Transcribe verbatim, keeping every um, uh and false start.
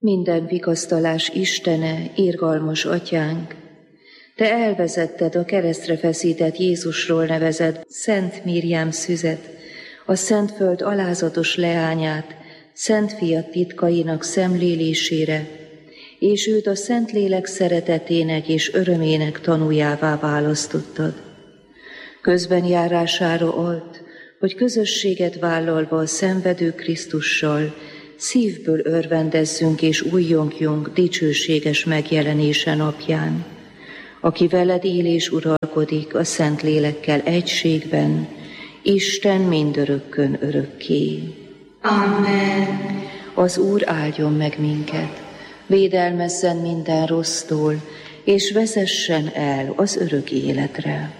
Minden vigasztalás Istene, irgalmas Atyánk, Te elvezetted a keresztre feszített Jézusról nevezett Szent Mirjám szüzet, a Szentföld alázatos leányát, Szent Fiat titkainak szemlélésére, és őt a Szentlélek szeretetének és örömének tanújává választottad. Közben járására add, hogy közösséget vállalva a szenvedő Krisztussal szívből örvendezzünk és újjongjunk dicsőséges megjelenése napján, aki veled él és uralkodik a Szentlélekkel egységben, Isten mindörökkön örökké. Amen. Az Úr áldjon meg minket, védelmezzen minden rossztól, és vezessen el az örök életre.